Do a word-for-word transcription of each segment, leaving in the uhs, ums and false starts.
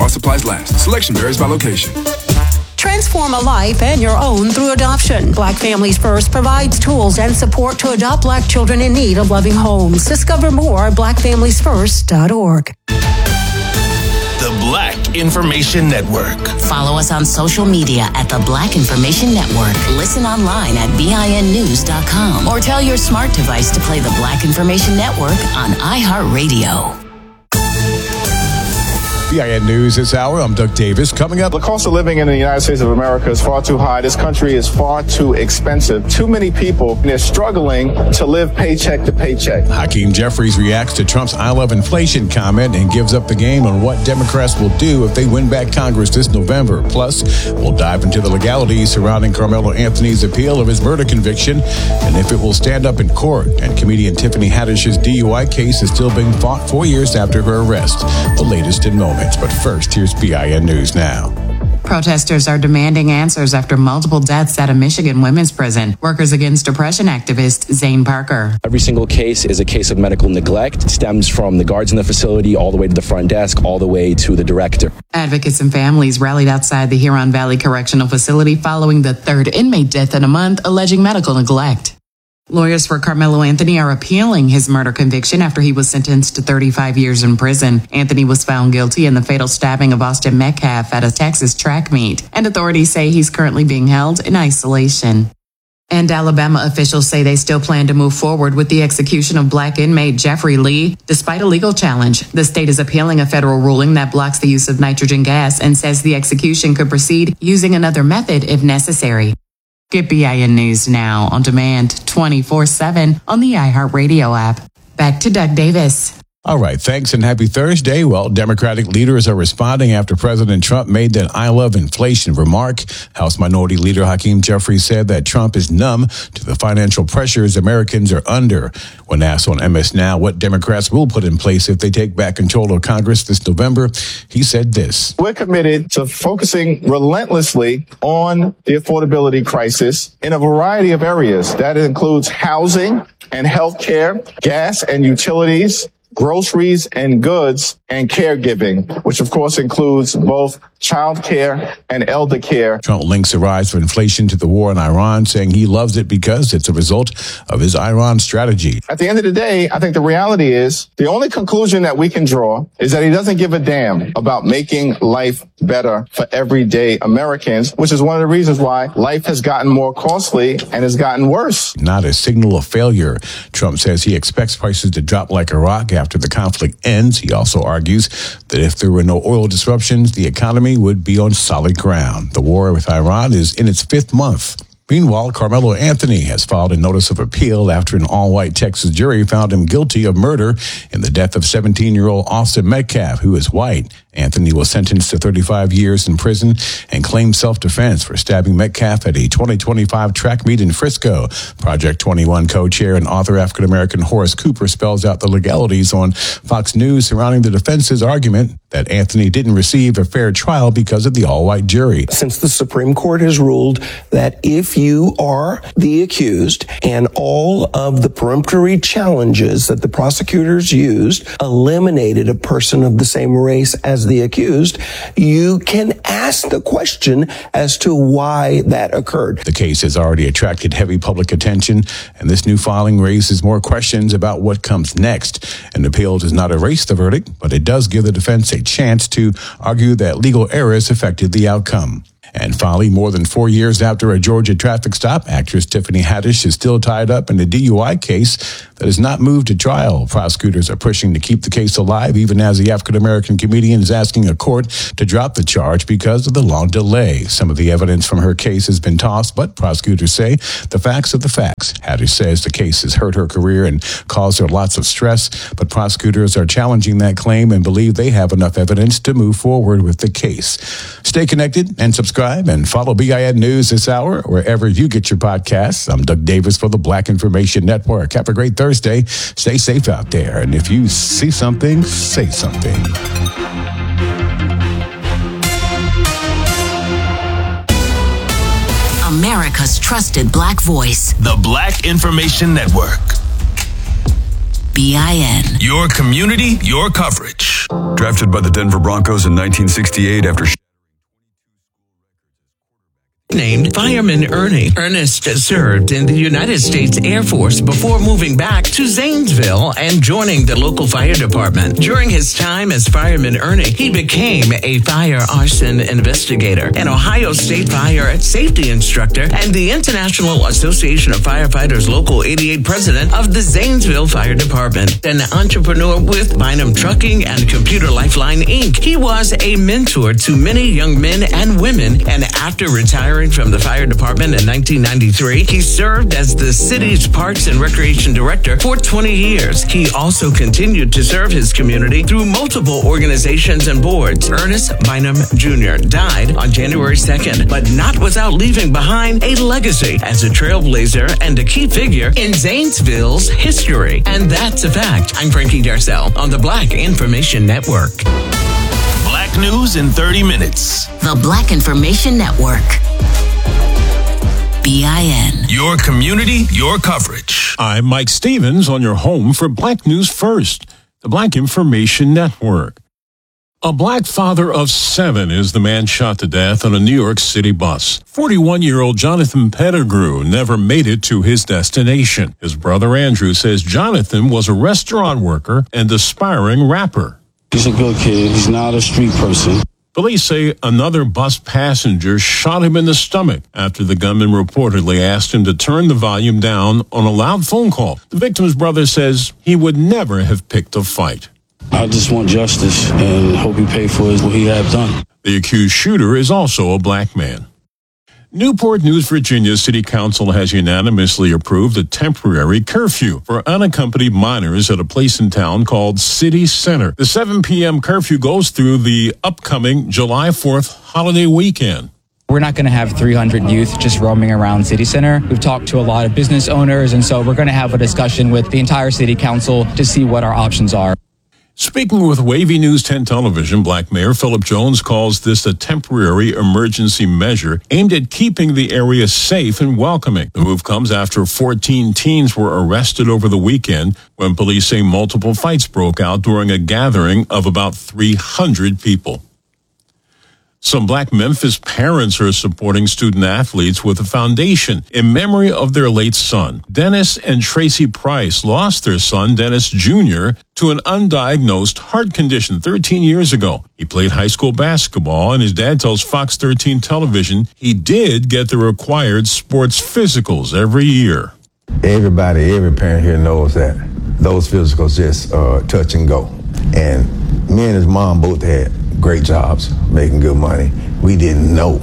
while supplies last. Selection varies by location. Transform a life and your own through adoption. Black Families First provides tools and support to adopt Black children in need of loving homes. Discover more at black families first dot org. The Black Information Network. Follow us on social media at the Black Information Network. Listen online at B I N news dot com or tell your smart device to play the Black Information Network on iHeartRadio. B I N News this hour. I'm Doug Davis. Coming up, the cost of living in the United States of America is far too high. This country is far too expensive. Too many people, they're struggling to live paycheck to paycheck. Hakeem Jeffries reacts to Trump's I love inflation comment and gives up the game on what Democrats will do if they win back Congress this November. Plus, we'll dive into the legalities surrounding Carmelo Anthony's appeal of his murder conviction and if it will stand up in court. And comedian Tiffany Haddish's D U I case is still being fought four years after her arrest. The latest in moments. But first, here's B I N News Now. Protesters are demanding answers after multiple deaths at a Michigan women's prison. Workers Against Depression activist Zane Parker. Every single case is a case of medical neglect. It stems from the guards in the facility all the way to the front desk, all the way to the director. Advocates and families rallied outside the Huron Valley Correctional Facility following the third inmate death in a month alleging medical neglect. Lawyers for Carmelo Anthony are appealing his murder conviction after he was sentenced to thirty-five years in prison. Anthony was found guilty in the fatal stabbing of Austin Metcalf at a Texas track meet, and authorities say he's currently being held in isolation. And Alabama officials say they still plan to move forward with the execution of Black inmate Jeffrey Lee, despite a legal challenge. The state is appealing a federal ruling that blocks the use of nitrogen gas and says the execution could proceed using another method if necessary. Get B I N News now on demand twenty-four seven on the iHeartRadio app. Back to Doug Davis. All right, thanks and happy Thursday. Well, Democratic leaders are responding after President Trump made that I love inflation remark. House Minority Leader Hakeem Jeffries said that Trump is numb to the financial pressures Americans are under. When asked on M S Now what Democrats will put in place if they take back control of Congress this November, he said this. We're committed to focusing relentlessly on the affordability crisis in a variety of areas. That includes housing and health care, gas and utilities, groceries and goods, and caregiving, which of course includes both child care and elder care. Trump links the rise of inflation to the war in Iran, saying he loves it because it's a result of his Iran strategy. At the end of the day, I think the reality is the only conclusion that we can draw is that he doesn't give a damn about making life better for everyday Americans, which is one of the reasons why life has gotten more costly and has gotten worse. Not a signal of failure. Trump says he expects prices to drop like a rock after the conflict ends. He also argues that if there were no oil disruptions, the economy would be on solid ground. The war with Iran is in its fifth month. Meanwhile, Carmelo Anthony has filed a notice of appeal after an all-white Texas jury found him guilty of murder in the death of seventeen-year-old Austin Metcalf, who is white. Anthony was sentenced to thirty-five years in prison and claimed self-defense for stabbing Metcalf at a twenty twenty-five track meet in Frisco. Project twenty-one co-chair and author African-American Horace Cooper spells out the legalities on Fox News surrounding the defense's argument that Anthony didn't receive a fair trial because of the all-white jury. Since the Supreme Court has ruled that if you are the accused and all of the peremptory challenges that the prosecutors used eliminated a person of the same race as the accused, you can ask the question as to why that occurred. The case has already attracted heavy public attention, and this new filing raises more questions about what comes next. An appeal does not erase the verdict, but it does give the defense a chance to argue that legal errors affected the outcome. And finally, more than four years after a Georgia traffic stop, actress Tiffany Haddish is still tied up in a D U I case that has not moved to trial. Prosecutors are pushing to keep the case alive, even as the African-American comedian is asking a court to drop the charge because of the long delay. Some of the evidence from her case has been tossed, but prosecutors say the facts are the facts. Haddish says the case has hurt her career and caused her lots of stress, but prosecutors are challenging that claim and believe they have enough evidence to move forward with the case. Stay connected and subscribe and follow B I N News this hour wherever you get your podcasts. I'm Doug Davis for the Black Information Network. Have a great Thursday. Stay safe out there. And if you see something, say something. America's trusted Black voice. The Black Information Network. B I N. Your community, your coverage. Drafted by the Denver Broncos in nineteen sixty-eight after named Fireman Ernie. Ernest served in the United States Air Force before moving back to Zanesville and joining the local fire department. During his time as Fireman Ernie, he became a fire arson investigator, an Ohio State fire safety instructor, and the International Association of Firefighters Local eighty-eight president of the Zanesville Fire Department. An entrepreneur with Bynum Trucking and Computer Lifeline Incorporated, he was a mentor to many young men and women, and after retiring from the fire department in nineteen ninety-three, he served as the city's Parks and Recreation Director for twenty years. He also continued to serve his community through multiple organizations and boards. Ernest Bynum Junior died on January second, but not without leaving behind a legacy as a trailblazer and a key figure in Zanesville's history. And that's a fact. I'm Frankie Darcell on the Black Information Network. Black news in thirty minutes. The Black Information Network. B I N. Your community, your coverage. I'm Mike Stevens on your home for Black News First, the Black Information Network. A black father of seven is the man shot to death on a New York City bus. forty-one-year-old Jonathan Pettigrew never made it to his destination. His brother Andrew says Jonathan was a restaurant worker and aspiring rapper. He's a good kid. He's not a street person. Police say another bus passenger shot him in the stomach after the gunman reportedly asked him to turn the volume down on a loud phone call. The victim's brother says he would never have picked a fight. I just want justice and hope he pay for what he had done. The accused shooter is also a black man. Newport News, Virginia City Council has unanimously approved a temporary curfew for unaccompanied minors at a place in town called City Center. The seven p.m. curfew goes through the upcoming July fourth holiday weekend. We're not going to have three hundred youth just roaming around City Center. We've talked to a lot of business owners, and so we're going to have a discussion with the entire City Council to see what our options are. Speaking with Wavy News ten Television, Black Mayor Philip Jones calls this a temporary emergency measure aimed at keeping the area safe and welcoming. The move comes after fourteen teens were arrested over the weekend when police say multiple fights broke out during a gathering of about three hundred people. Some Black Memphis parents are supporting student athletes with a foundation in memory of their late son. Dennis and Tracy Price lost their son, Dennis Junior, to an undiagnosed heart condition thirteen years ago. He played high school basketball, and his dad tells Fox thirteen Television he did get the required sports physicals every year. Everybody, every parent here knows that those physicals just uh, touch and go. And me and his mom both had great jobs, making good money. We didn't know.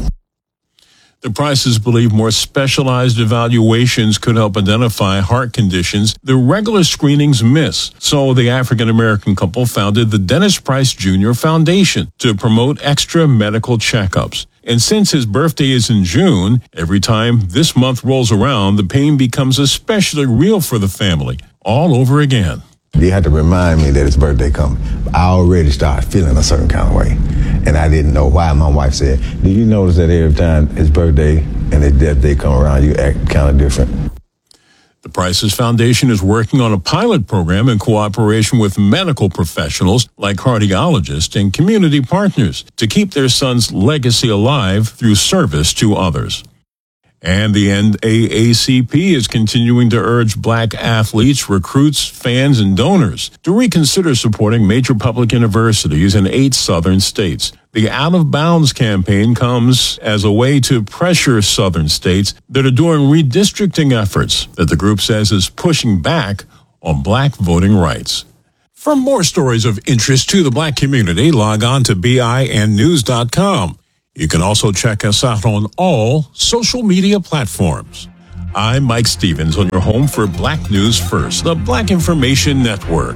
The Prices believe more specialized evaluations could help identify heart conditions the regular screenings miss. So the African-American couple founded the Dennis Price Junior Foundation to promote extra medical checkups. And since his birthday is in June, every time this month rolls around, the pain becomes especially real for the family, all over again. They had to remind me that his birthday coming. I already started feeling a certain kind of way, and I didn't know why. My wife said, "Do you notice that every time his birthday and his death day come around, you act kind of different?" The Prices Foundation is working on a pilot program in cooperation with medical professionals like cardiologists and community partners to keep their son's legacy alive through service to others. And the N double A C P is continuing to urge black athletes, recruits, fans, and donors to reconsider supporting major public universities in eight southern states. The Out of Bounds campaign comes as a way to pressure southern states that are doing redistricting efforts that the group says is pushing back on black voting rights. For more stories of interest to the black community, log on to B I N news dot com. You can also check us out on all social media platforms. I'm Mike Stevens on your home for Black News First, the Black Information Network.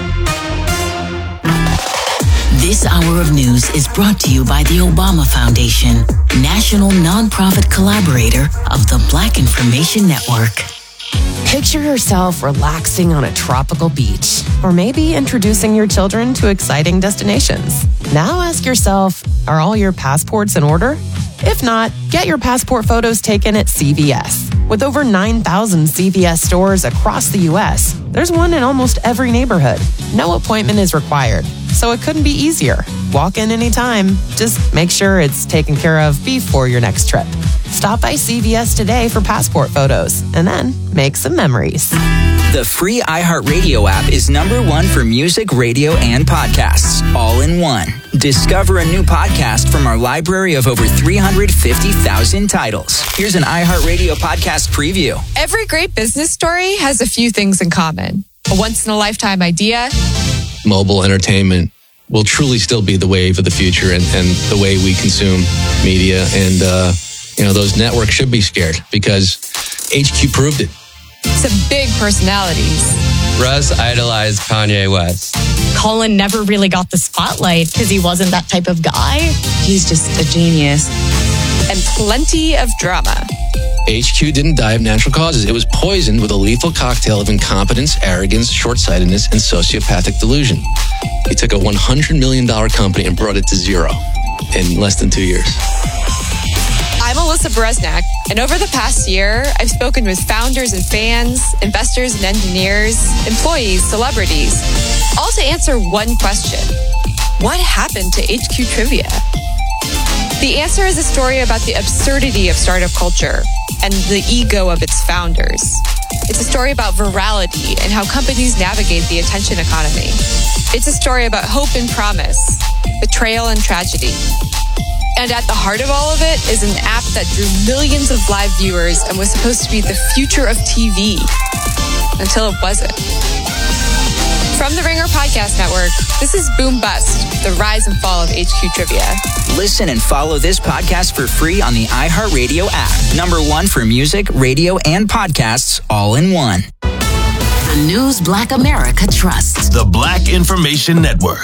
This hour of news is brought to you by the Obama Foundation, national nonprofit collaborator of the Black Information Network. Picture yourself relaxing on a tropical beach, or maybe introducing your children to exciting destinations. Now ask yourself, are all your passports in order? If not, get your passport photos taken at C V S. With over nine thousand C V S stores across the U S, there's one in almost every neighborhood. No appointment is required. so it couldn't be easier. Walk in anytime. Just make sure it's taken care of before your next trip. Stop by C V S today for passport photos, and then make some memories. The free iHeartRadio app is number one for music, radio, and podcasts, all in one. Discover a new podcast from our library of over three hundred fifty thousand titles. Here's an iHeartRadio podcast preview. Every great business story has a few things in common. A once-in-a-lifetime idea. Mobile entertainment will truly still be the wave of the future and, and the way we consume media. And, uh, you know, those networks should be scared because H Q proved it. Some big personalities. Russ idolized Kanye West. Colin never really got the spotlight because he wasn't that type of guy. He's just a genius. And plenty of drama. H Q didn't die of natural causes. It was poisoned with a lethal cocktail of incompetence, arrogance, short-sightedness, and sociopathic delusion. He took a one hundred million dollars company and brought it to zero in less than two years. I'm Alyssa Bereznak, and over the past year, I've spoken with founders and fans, investors and engineers, employees, celebrities, all to answer one question. What happened to H Q Trivia? The answer is a story about the absurdity of startup culture and the ego of its founders. It's a story about virality and how companies navigate the attention economy. It's a story about hope and promise, betrayal and tragedy. And at the heart of all of it is an app that drew millions of live viewers and was supposed to be the future of T V. Until it wasn't. From the Ringer Podcast Network, this is Boom Bust, the rise and fall of H Q Trivia. Listen and follow this podcast for free on the iHeartRadio app. Number one for music, radio, and podcasts, all in one. The news Black America trusts. The Black Information Network.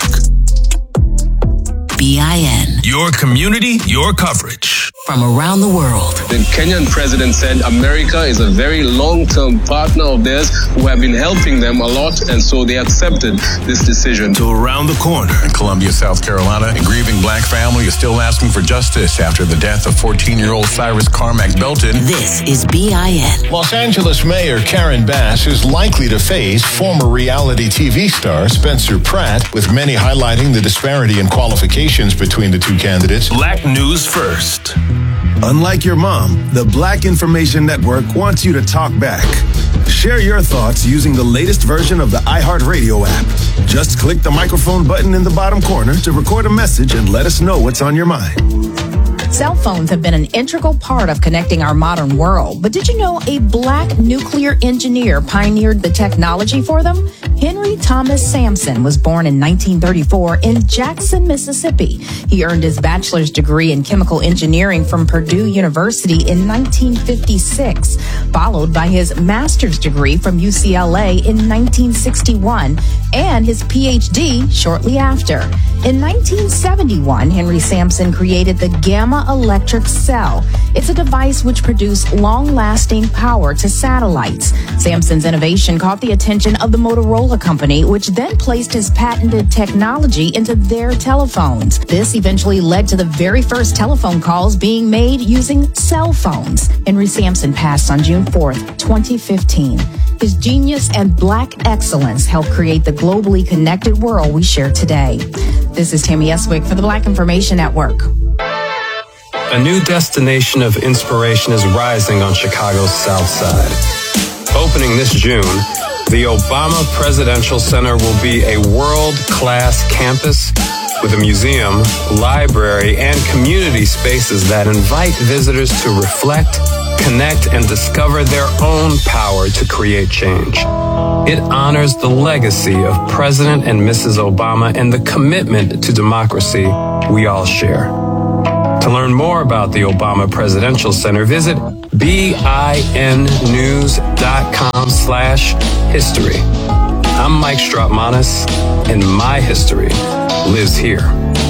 B I N. Your community, your coverage. From around the world. The Kenyan president said America is a very long-term partner of theirs who have been helping them a lot, and so they accepted this decision. To around the corner. In Columbia, South Carolina, a grieving black family is still asking for justice after the death of fourteen-year-old Cyrus Carmack Belton. This is B I N. Los Angeles Mayor Karen Bass is likely to face former reality T V star Spencer Pratt, with many highlighting the disparity in qualifications between the two candidates. Black News First. Unlike your mom, the Black Information Network wants you to talk back. Share your thoughts using the latest version of the iHeartRadio app. Just click the microphone button in the bottom corner to record a message and let us know what's on your mind. Cell phones have been an integral part of connecting our modern world. But did you know a black nuclear engineer pioneered the technology for them? Henry Thomas Sampson was born in nineteen thirty-four in Jackson, Mississippi. He earned his bachelor's degree in chemical engineering from Purdue University in nineteen fifty-six, followed by his master's degree from U C L A in nineteen sixty-one and his P H D shortly after. In nineteen seventy-one, Henry Sampson created the Gamma Electric Cell. It's a device which produced long-lasting power to satellites. Sampson's innovation caught the attention of the Motorola Company, which then placed his patented technology into their telephones. This eventually led to the very first telephone calls being made using cell phones. Henry Sampson passed on June fourth, twenty fifteen. His genius and black excellence helped create the globally connected world we share today. This is Tammy Eswick for the Black Information Network. A new destination of inspiration is rising on Chicago's South Side. Opening this June, the Obama Presidential Center will be a world-class campus with a museum, library, and community spaces that invite visitors to reflect, connect, and discover their own power to create change. It honors the legacy of President and Missus Obama and the commitment to democracy we all share. To learn more about the Obama Presidential Center, visit binnews.com slash history. I'm Mike Strautmanis, and my history lives here.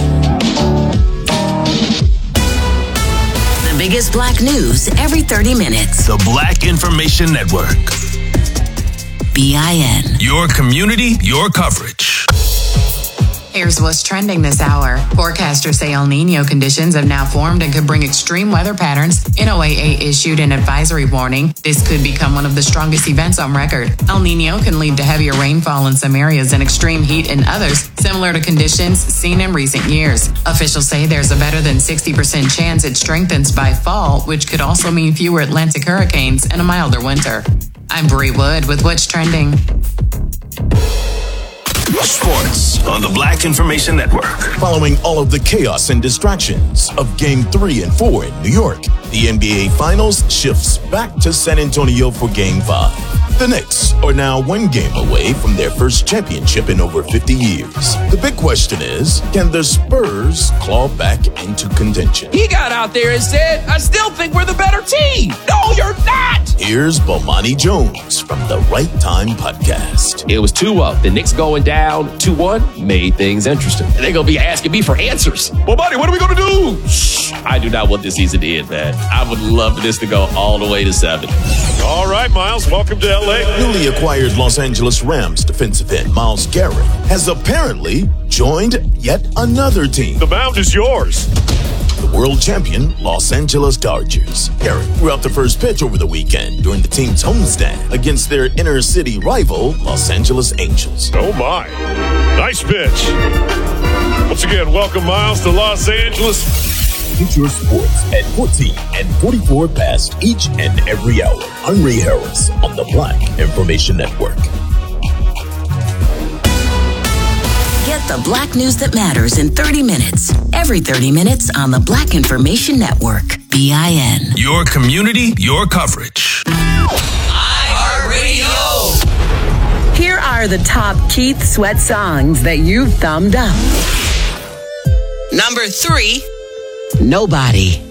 The biggest black news every thirty minutes. The Black Information Network. B I N. Your community, your coverage. Here's what's trending this hour. Forecasters say El Nino conditions have now formed and could bring extreme weather patterns. N O A A issued an advisory warning. This could become one of the strongest events on record. El Nino can lead to heavier rainfall in some areas and extreme heat in others, similar to conditions seen in recent years. Officials say there's a better than sixty percent chance it strengthens by fall, which could also mean fewer Atlantic hurricanes and a milder winter. I'm Bree Wood with What's Trending. Sports on the Black Information Network. Following all of the chaos and distractions of Game three and four in New York, the N B A Finals shifts back to San Antonio for Game five. The Knicks are now one game away from their first championship in over fifty years. The big question is, can the Spurs claw back into contention? He got out there and said, I still think we're the better team. No, you're not. Here's Bomani Jones from the Right Time Podcast. It was two up. The Knicks going down two one made things interesting. They're going to be asking me for answers. Bomani, what are we going to do? Shh, I do not want this season to end, man. I would love for this to go all the way to seven. All right, Miles, welcome to L A. Newly acquired Los Angeles Rams defensive end Myles Garrett has apparently joined yet another team. The mound is yours. The world champion Los Angeles Dodgers. Garrett threw out the first pitch over the weekend during the team's homestand against their inner city rival, Los Angeles Angels. Oh my, nice pitch. Once again, welcome Miles to Los Angeles. Get your sports at fourteen and forty-four past each and every hour. I'm Ray Harris on the Black Information Network. Get the Black news that matters in thirty minutes. Every thirty minutes on the Black Information Network. B I N. Your community, your coverage. iHeartRadio. Here are the top Keith Sweat songs that you've thumbed up. Number three, Nobody.